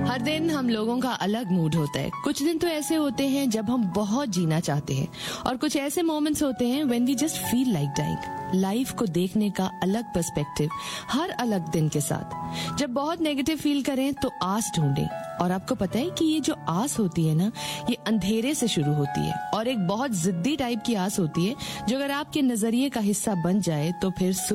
हर दिन हम लोगों का अलग मूड होता है। कुछ दिन तो ऐसे होते हैं जब हम बहुत जीना चाहते हैं और कुछ ऐसे मोमेंट्स होते हैं when we just feel like dying. Life को देखने का अलग पर्सपेक्टिव हर अलग दिन के साथ। जब बहुत नेगेटिव फील करें तो आस ढूंढें। और आपको पता है कि ये जो आस होती है ना, ये अंधेरे से शुरू होती है और एक बहुत जिद्दी टाइप की आस होती है जो अगर आपके नजरिए का हिस्सा बन जाए तो फिर